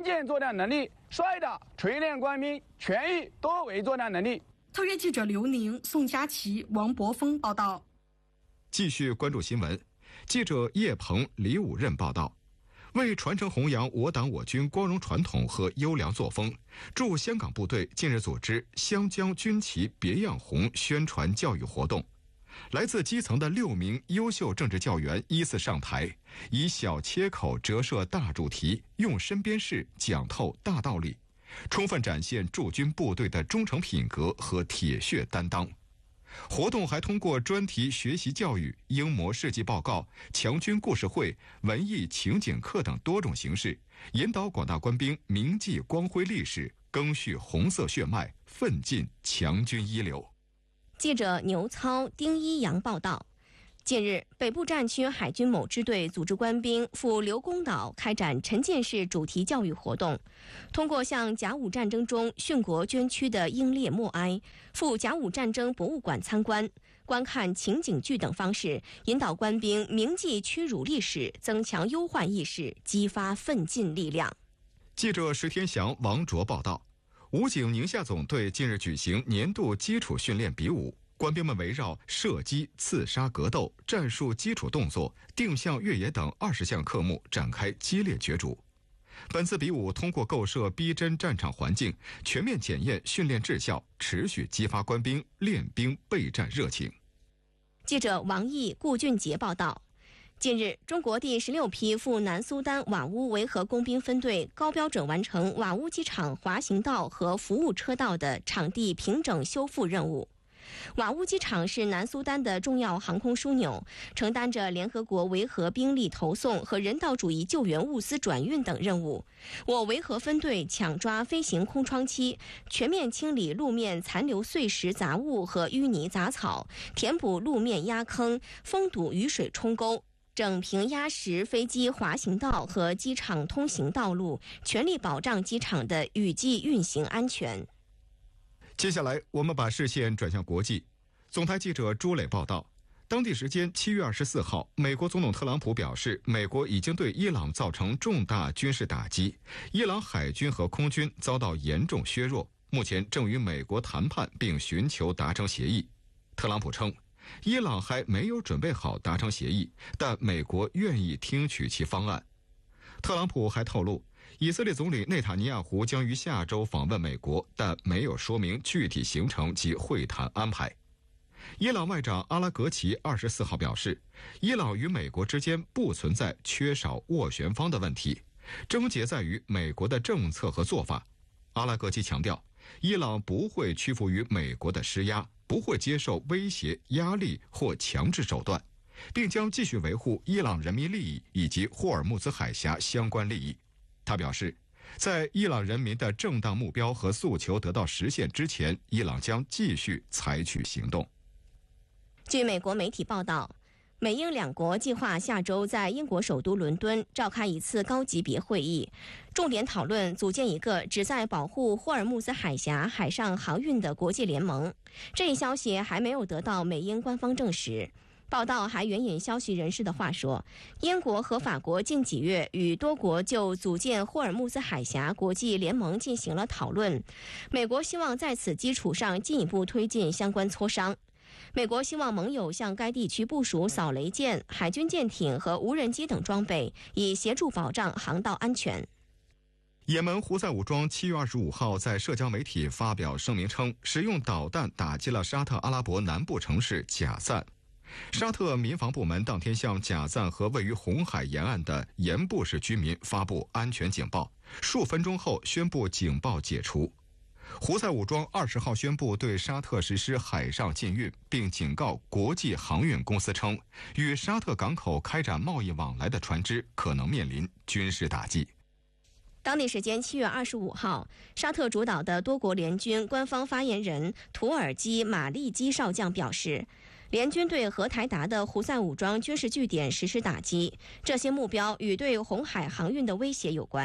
舰作战能力，帅的锤炼官兵全域多维作战能力。 特约记者刘宁、宋佳琪、王博峰报道。 继续关注新闻，记者叶鹏、李武任报道。为传承弘扬我党我军光荣传统和优良作风，驻香港部队近日组织湘江军旗别样红宣传教育活动。来自基层的6名优秀政治教员依次上台，以小切口折射大主题，用身边事讲透大道理，充分展现驻军部队的忠诚品格和铁血担当。活动还通过专题学习教育、英模事迹报告、强军故事会、文艺情景课等多种形式，引导广大官兵铭记光辉历史，赓续红色血脉，奋进强军一流。 记者牛操、丁一阳报道。近日，北部战区海军某支队组织官兵赴刘公岛开展沉浸式主题教育活动，通过向甲午战争中殉国捐躯的英烈默哀、赴甲午战争博物馆参观、观看情景剧等方式，引导官兵铭记屈辱历史，增强忧患意识，激发奋进力量。 记者石天祥、王卓报道。武警宁夏总队近日举行年度基础训练比武，官兵们围绕射击、刺杀、格斗、战术基础动作、定向越野等20项科目展开激烈角逐。本次比武通过构设逼真战场环境，全面检验训练质效，持续激发官兵练兵备战热情。 记者王毅、顾俊杰报道。近日，中国第16批赴南苏丹瓦乌维和工兵分队高标准完成瓦乌机场滑行道和服务车道的场地平整修复任务。瓦乌机场是南苏丹的重要航空枢纽，承担着联合国维和兵力投送和人道主义救援物资转运等任务。我维和分队抢抓飞行空窗期，全面清理路面残留碎石杂物和淤泥杂草，填补路面压坑，封堵雨水冲沟，整平压实飞机滑行道和机场通行道路，全力保障机场的雨季运行安全。 接下来，我们把视线转向国际。总台记者朱磊报道，当地时间7月24号，美国总统特朗普表示，美国已经对伊朗造成重大军事打击，伊朗海军和空军遭到严重削弱，目前正与美国谈判并寻求达成协议。特朗普称，伊朗还没有准备好达成协议，但美国愿意听取其方案。特朗普还透露，以色列总理内塔尼亚胡将于下周访问美国，但没有说明具体行程及会谈安排。伊朗外长阿拉格齐24号表示，伊朗与美国之间不存在缺少斡旋方的问题，症结在于美国的政策和做法。阿拉格齐强调，伊朗不会屈服于美国的施压，不会接受威胁、压力或强制手段，并将继续维护伊朗人民利益以及霍尔木兹海峡相关利益。他表示，在伊朗人民的正当目标和诉求得到实现之前，伊朗将继续采取行动。 据美国媒体报道，美英两国计划下周在英国首都伦敦召开一次高级别会议，重点讨论组建一个旨在保护霍尔木兹海峡海上航运的国际联盟。这一消息还没有得到美英官方证实。报道还援引消息人士的话说，英国和法国近几月与多国就组建霍尔木兹海峡国际联盟进行了讨论，美国希望在此基础上进一步推进相关磋商。美国希望盟友向该地区部署扫雷舰、海军舰艇和无人机等装备，以协助保障航道安全。 也门胡塞武装7月25号在社交媒体发表声明称，使用导弹打击了沙特阿拉伯南部城市贾赞。沙特民防部门当天向贾赞和位于红海沿岸的盐布市居民发布安全警报，数分钟后宣布警报解除。胡塞武装20号宣布对沙特实施海上禁运，并警告国际航运公司称，与沙特港口开展贸易往来的船只可能面临军事打击。 当地时间7月25号，沙特主导的多国联军官方发言人图尔基·马利基少将表示，联军对荷台达的胡塞武装军事据点实施打击，这些目标与对红海航运的威胁有关。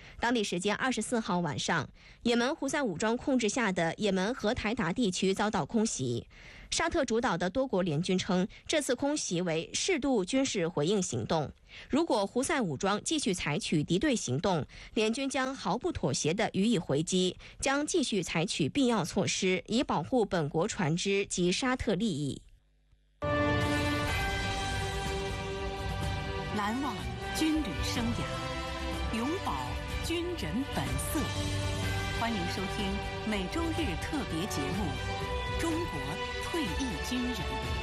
当地时间24号晚上，也门胡塞武装控制下的也门和台达地区遭到空袭。沙特主导的多国联军称，这次空袭为适度军事回应行动。如果胡塞武装继续采取敌对行动，联军将毫不妥协地予以回击，将继续采取必要措施，以保护本国船只及沙特利益。 难忘军旅生涯，永葆军人本色。欢迎收听每周日特别节目《中国退役军人》。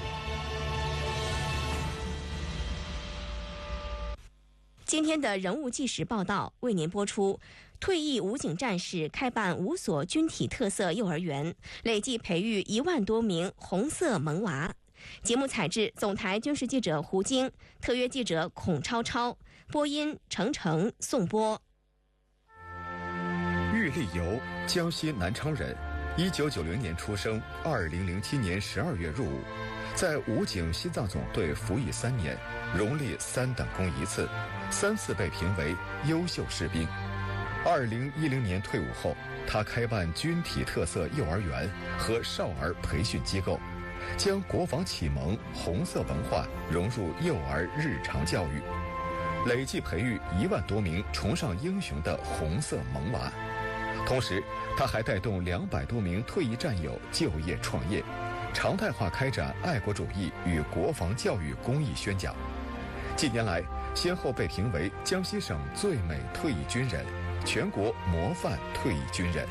今天的人物纪实报道为您播出：退役武警战士开办5所军体特色幼儿园，累计培育1万多名红色萌娃。节目采制总台军事记者胡晶，特约记者孔超超，播音程程、宋波。 郁立游，江西南昌人，1990年出生，2007年12月入伍，在武警西藏总队服役3年，荣立3等功1次，3次被评为优秀士兵。2010年退伍后，他开办军体特色幼儿园和少儿培训机构，将国防启蒙、红色文化融入幼儿日常教育，累计培育1万多名崇尚英雄的红色萌娃。同时，他还带动200多名退役战友就业创业，常态化开展爱国主义与国防教育公益宣讲。近年来，先后被评为江西省最美退役军人、全国模范退役军人。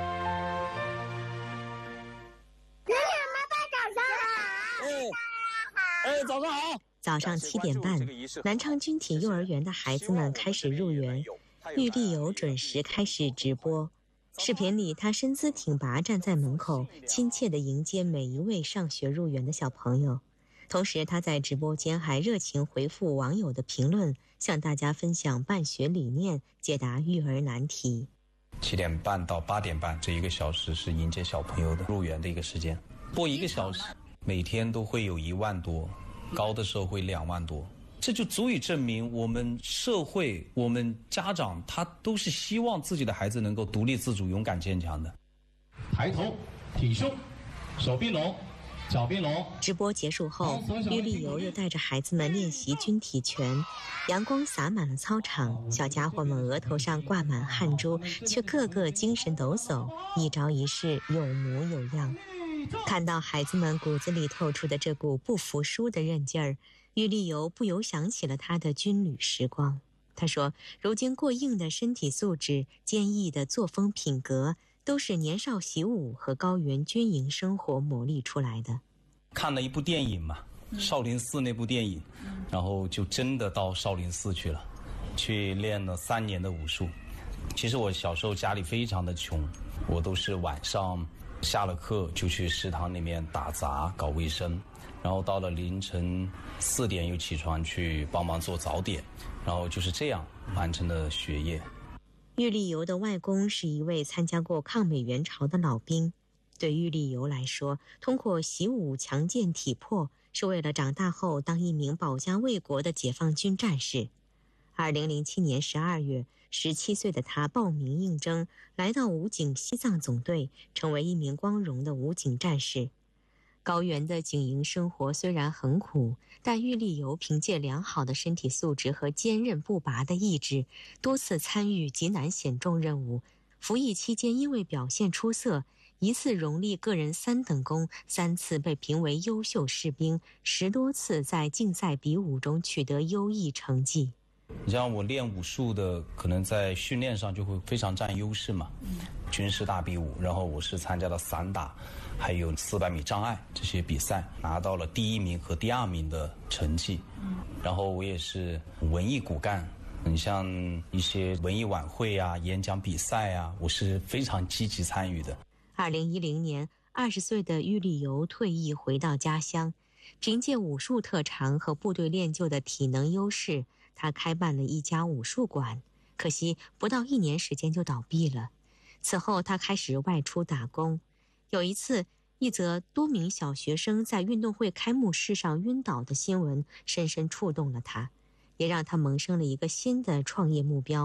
早上好。 早上7点半，南昌军体幼儿园的孩子们开始入园，郁立游准时开始直播。视频里，他身姿挺拔站在门口，亲切地迎接每一位上学入园的小朋友。同时，他在直播间还热情回复网友的评论，向大家分享办学理念，解答育儿难题。 7点半到8点半这1个小时是迎接小朋友的入园的一个时间，播1个小时，每天都会有1万多，高的时候会2万多。这就足以证明我们社会、我们家长他都是希望自己的孩子能够独立自主、勇敢坚强的。 抬头挺胸，手并拢，脚并拢。 直播结束后，郁立游又带着孩子们练习军体拳，阳光洒满了操场，小家伙们额头上挂满汗珠，却个个精神抖擞，一招一式有模有样。看到孩子们骨子里透出的这股不服输的韧劲儿，郁立游不由想起了他的军旅时光。他说，如今过硬的身体素质、坚毅的作风品格，都是年少习武和高原军营生活磨砺出来的。 看了一部电影嘛，少林寺那部电影，然后就真的到少林寺去了，去练了3年的武术。其实我小时候家里非常的穷，我都是晚上下了课就去食堂里面打杂搞卫生，然后到了凌晨4点又起床去帮忙做早点，然后就是这样完成了学业。 郁立游的外公是一位参加过抗美援朝的老兵，对郁立游来说，通过习武强健体魄，是为了长大后当一名保家卫国的解放军战士。2007年12月，17岁的他报名应征，来到武警西藏总队，成为一名光荣的武警战士。高原的警营生活虽然很苦，但郁立游凭借良好的身体素质和坚韧不拔的意志，多次参与极难险重任务。服役期间因为表现出色，1次荣立个人3等功，3次被评为优秀士兵，10多次在竞赛比武中取得优异成绩。 你像我练武术的，可能在训练上就会非常占优势嘛。军事大比武，然后我是参加了散打，还有400米障碍这些比赛，拿到了第1名和第2名的成绩。然后我也是文艺骨干，你像一些文艺晚会啊、演讲比赛啊，我是非常积极参与的。 2010年，20岁的郁立游退役回到家乡，凭借武术特长和部队练就的体能优势，他开办了一家武术馆，可惜不到1年时间就倒闭了。此后他开始外出打工，有一次，一则多名小学生在运动会开幕式上晕倒的新闻深深触动了他，也让他萌生了一个新的创业目标，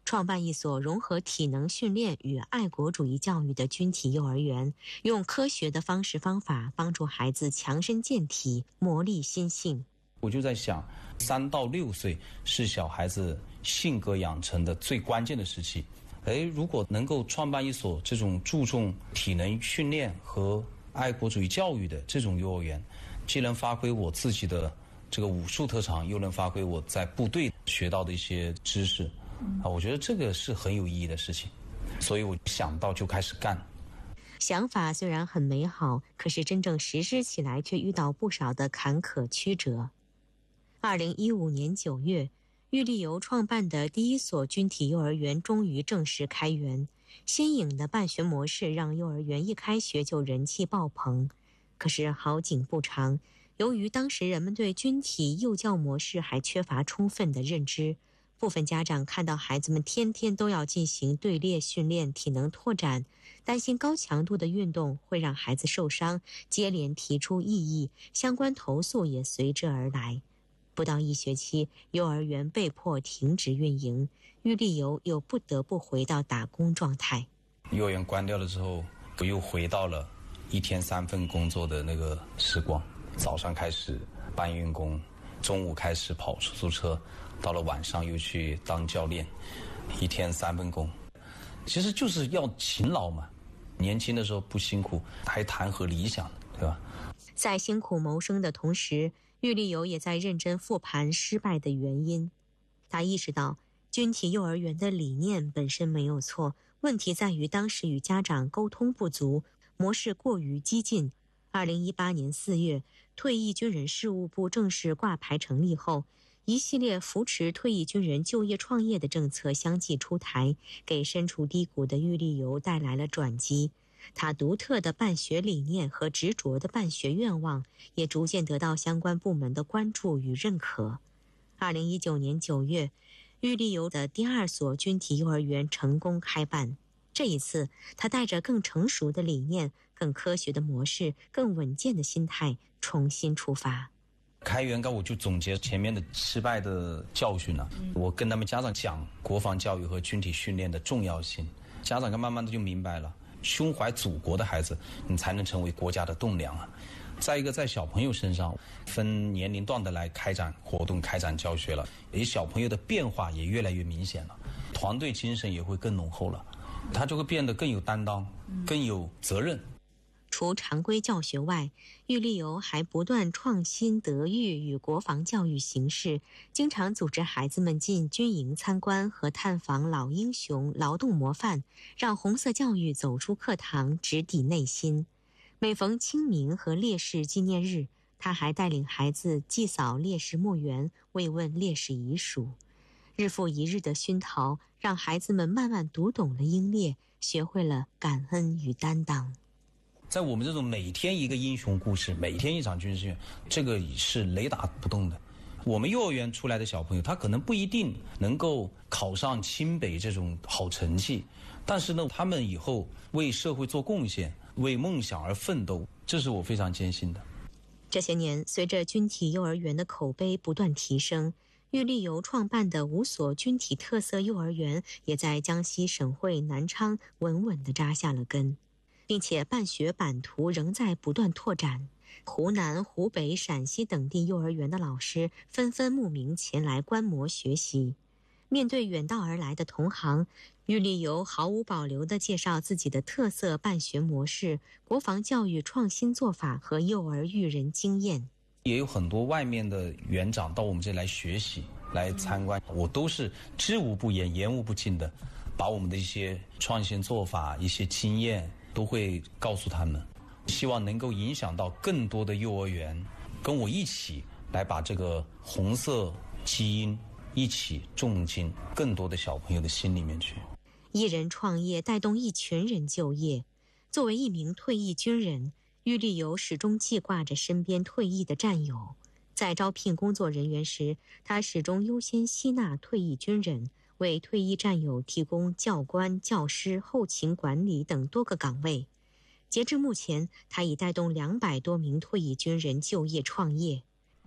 创办一所融合体能训练与爱国主义教育的军体幼儿园，用科学的方式方法帮助孩子强身健体，磨砺心性。 我就在想，3到6岁是小孩子性格养成的最关键的时期。如果能够创办一所这种注重体能训练和爱国主义教育的这种幼儿园，既能发挥我自己的这个武术特长，又能发挥我在部队学到的一些知识，我觉得这个是很有意义的事情，所以我想到就开始干。 想法虽然很美好，可是真正实施起来却遇到不少的坎坷曲折。2015年9月，玉立游创办的第一所军体幼儿园终于正式开园。新颖的办学模式让幼儿园一开学就人气爆棚。可是好景不长，由于当时人们对军体幼教模式还缺乏充分的认知，部分家长看到孩子们天天都要进行队列训练、体能拓展，担心高强度的运动会让孩子受伤，接连提出异议，相关投诉也随之而来。不到1学期，幼儿园被迫停止运营，玉立游又不得不回到打工状态。 幼儿园关掉了之后，我又回到了1天3份工作的那个时光。早上开始搬运工，中午开始跑出租车，到了晚上又去当教练，1天3份工。其实就是要勤劳嘛，年轻的时候不辛苦还谈何理想，对吧？ 在辛苦谋生的同时，玉立游也在认真复盘失败的原因。他意识到军体幼儿园的理念本身没有错，问题在于当时与家长沟通不足，模式过于激进。2018年4月，退役军人事务部正式挂牌成立后，一系列扶持退役军人就业创业的政策相继出台，给身处低谷的玉立游带来了转机。他独特的办学理念和执着的办学愿望也逐渐得到相关部门的关注与认可。2019年9月，玉立游的第2所军体幼儿园成功开办。这一次，他带着更成熟的理念、更科学的模式、更稳健的心态重新出发。 开园我就总结前面的失败的教训了，我跟他们家长讲国防教育和军体训练的重要性，家长慢慢的就明白了，胸怀祖国的孩子，你才能成为国家的栋梁啊。再一个，在小朋友身上分年龄段的来开展活动、开展教学了，小朋友的变化也越来越明显了，团队精神也会更浓厚了，他就会变得更有担当、更有责任。 除常规教学外，玉立游还不断创新德育与国防教育形式，经常组织孩子们进军营参观和探访老英雄、劳动模范，让红色教育走出课堂，直抵内心。每逢清明和烈士纪念日，他还带领孩子祭扫烈士墓园，慰问烈士遗属。日复一日的熏陶，让孩子们慢慢读懂了英烈，学会了感恩与担当。 在我们这种每天一个英雄故事，每天一场军事训练，这个是雷打不动的。我们幼儿园出来的小朋友，他可能不一定能够考上清北这种好成绩，但是呢，他们以后为社会做贡献，为梦想而奋斗，这是我非常坚信的。 这些年，随着军体幼儿园的口碑不断提升，玉立游创办的5所军体特色幼儿园也在江西省会南昌稳稳地扎下了根，并且办学版图仍在不断拓展。湖南、湖北、陕西等地幼儿园的老师纷纷慕名前来观摩学习。面对远道而来的同行，玉立游毫无保留地介绍自己的特色办学模式、国防教育创新做法和幼儿育人经验。 也有很多外面的园长到我们这里来学习、来参观，我都是知无不言、言无不尽的，把我们的一些创新做法、一些经验都会告诉他们，希望能够影响到更多的幼儿园，跟我一起来把这个红色基因一起种进更多的小朋友的心里面去。 一人创业带动一群人就业。作为一名退役军人，玉立游始终记挂着身边退役的战友。在招聘工作人员时，他始终优先吸纳退役军人，为退役战友提供教官、教师、后勤管理等多个岗位。截至目前，他已带动200多名退役军人就业创业。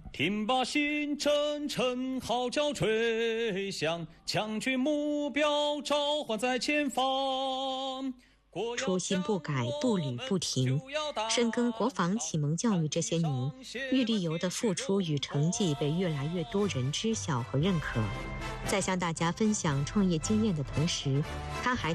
听罢星辰晨号角吹响，强军目标召唤在前方。 初心不改，步履不停，深耕国防启蒙教育这些年，玉立游的付出与成绩被越来越多人知晓和认可。在向大家分享创业经验的同时，他还